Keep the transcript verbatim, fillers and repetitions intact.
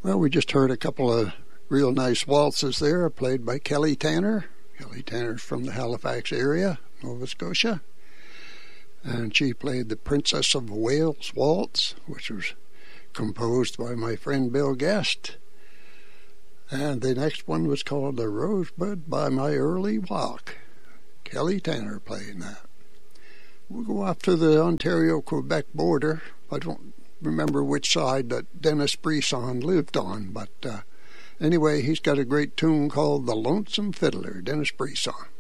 Well, we just heard a couple of real nice waltzes there played by Kelly Tanner. Kelly Tanner's from the Halifax area, Nova Scotia. And she played the Princess of Wales Waltz, which was composed by my friend Bill Guest. And the next one was called The Rosebud by My Early Walk. Kelly Tanner playing that. We'll go off to the Ontario-Quebec border. I don't remember which side that Dennis Brisson lived on, but uh, anyway, he's got a great tune called The Lonesome Fiddler, Dennis Brisson.